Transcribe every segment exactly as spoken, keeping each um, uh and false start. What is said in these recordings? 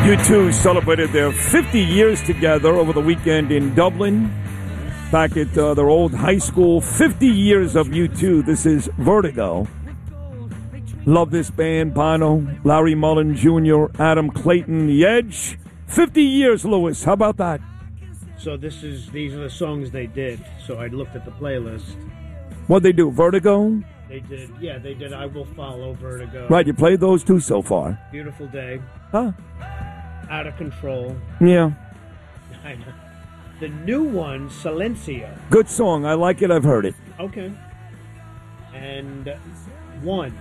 U two celebrated their fifty years together over the weekend in Dublin, back at uh, their old high school. fifty years of U two. This is Vertigo. Love this band. Bono, Larry Mullen Junior, Adam Clayton, The Edge. fifty years, Lewis. How about that? So this is these are the songs they did. So I looked at the playlist. What'd they do? Vertigo? They did, yeah, they did I Will Follow, Vertigo. Right, you played those two so far. Beautiful Day. Huh? Out of Control. Yeah. I know. The new one, Silencio. Good song. I like it. I've heard it. Okay. And one.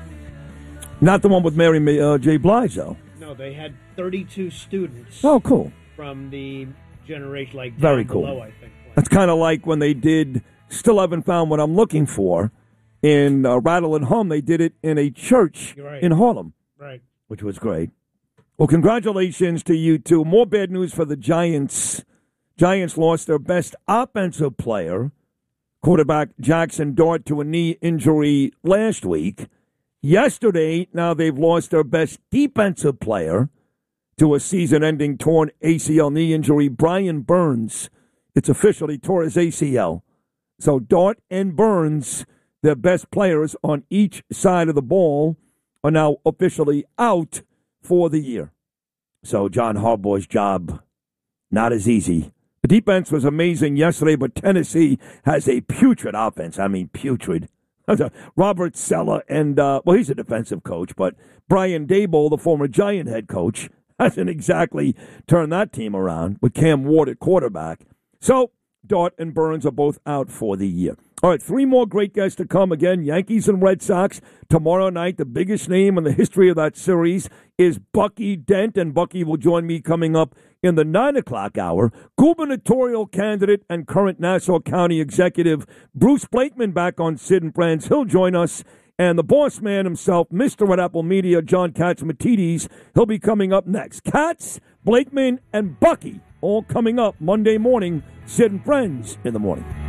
Not the one with Mary uh, J. Blige, though. No, they had thirty-two students. Oh, cool. From the generation, like, very down cool. below, I think. That's kind of like when they did Still Haven't Found What I'm Looking For in uh, Rattle and Hum. They did it in a church right. in Harlem. Right. Which was great. Well, congratulations to you two. More bad news for the Giants. Giants lost their best offensive player, quarterback Jackson Dart, to a knee injury last week. Yesterday, now they've lost their best defensive player to a season-ending torn A C L knee injury, Brian Burns. It's official. He tore his A C L. So Dart and Burns, their best players on each side of the ball, are now officially out for the year. So John Harbaugh's job, not as easy. The defense was amazing yesterday, but Tennessee has a putrid offense. I mean, putrid. Robert Sella and, uh, well, he's a defensive coach, but Brian Daboll, the former Giant head coach, hasn't exactly turned that team around with Cam Ward at quarterback. So Dart and Burns are both out for the year. All right, three more great guests to come. Again, Yankees and Red Sox. Tomorrow night, the biggest name in the history of that series is Bucky Dent, and Bucky will join me coming up in the nine o'clock hour. Gubernatorial candidate and current Nassau County executive Bruce Blakeman back on Sid and Friends. He'll join us. And the boss man himself, Mister Red Apple Media, John Katsimatidis, he'll be coming up next. Katz, Blakeman, and Bucky all coming up Monday morning. Sid and Friends in the morning.